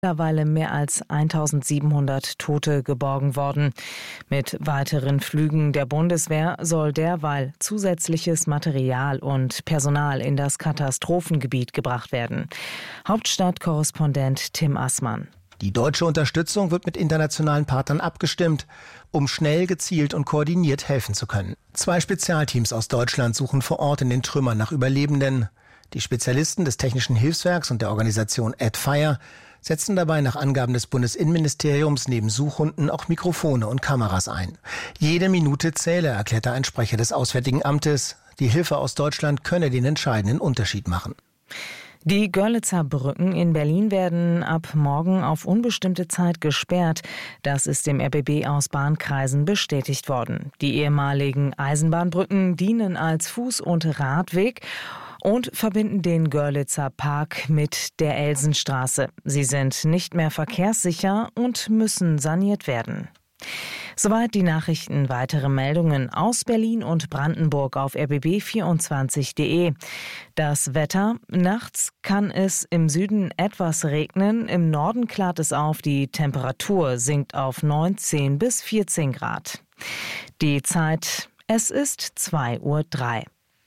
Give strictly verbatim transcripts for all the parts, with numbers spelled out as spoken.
Mittlerweile mehr als eintausendsiebenhundert Tote geborgen worden. Mit weiteren Flügen der Bundeswehr soll derweil zusätzliches Material und Personal in das Katastrophengebiet gebracht werden. Hauptstadtkorrespondent Tim Assmann. Die deutsche Unterstützung wird mit internationalen Partnern abgestimmt, um schnell, gezielt und koordiniert helfen zu können. Zwei Spezialteams aus Deutschland suchen vor Ort in den Trümmern nach Überlebenden. Die Spezialisten des Technischen Hilfswerks und der Organisation AdFire setzen dabei nach Angaben des Bundesinnenministeriums neben Suchhunden auch Mikrofone und Kameras ein. Jede Minute zähle, erklärte ein Sprecher des Auswärtigen Amtes. Die Hilfe aus Deutschland könne den entscheidenden Unterschied machen. Die Görlitzer Brücken in Berlin werden ab morgen auf unbestimmte Zeit gesperrt. Das ist dem R B B aus Bahnkreisen bestätigt worden. Die ehemaligen Eisenbahnbrücken dienen als Fuß- und Radweg und verbinden den Görlitzer Park mit der Elsenstraße. Sie sind nicht mehr verkehrssicher und müssen saniert werden. Soweit die Nachrichten. Weitere Meldungen aus Berlin und Brandenburg auf r b b vierundzwanzig punkt de. Das Wetter. Nachts kann es im Süden etwas regnen. Im Norden klart es auf. Die Temperatur sinkt auf neunzehn bis vierzehn Grad. Die Zeit. Es ist zwei Uhr drei.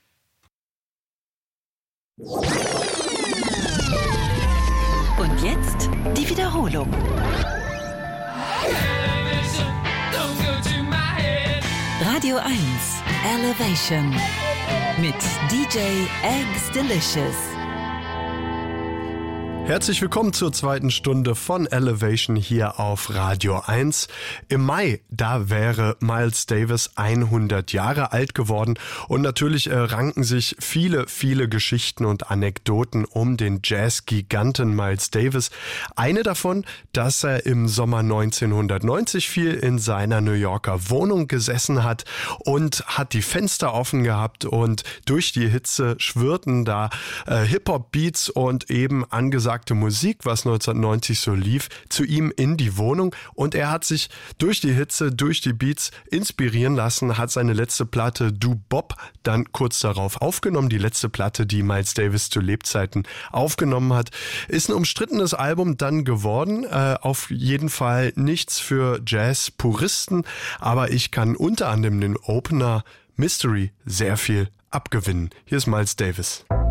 Und jetzt die Wiederholung. Radio eins Elevation mit D J Eggs Delicious. Herzlich willkommen zur zweiten Stunde von Elevation hier auf Radio eins. Im Mai, da wäre Miles Davis hundert Jahre alt geworden und natürlich äh, ranken sich viele, viele Geschichten und Anekdoten um den Jazz-Giganten Miles Davis. Eine davon, dass er im Sommer neunzehnhundertneunzig viel in seiner New Yorker Wohnung gesessen hat und hat die Fenster offen gehabt und durch die Hitze schwirrten da äh, Hip-Hop-Beats und eben angesagt Musik, was neunzehnhundertneunzig so lief, zu ihm in die Wohnung und er hat sich durch die Hitze, durch die Beats inspirieren lassen, hat seine letzte Platte Du Bob dann kurz darauf aufgenommen. Die letzte Platte, die Miles Davis zu Lebzeiten aufgenommen hat, ist ein umstrittenes Album dann geworden. Äh, auf jeden Fall nichts für Jazz-Puristen, aber ich kann unter anderem den Opener Mystery sehr viel abgewinnen. Hier ist Miles Davis.